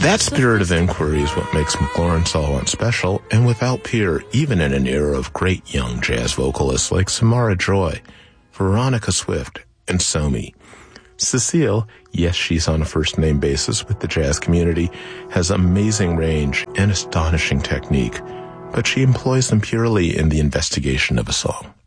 That spirit of inquiry is what makes McLaurin Solomon special and without peer, even in an era of great young jazz vocalists like Samara Joy, Veronica Swift, and Somi. Cecile, yes, she's on a first-name basis with the jazz community, has amazing range and astonishing technique, but she employs them purely in the investigation of a song.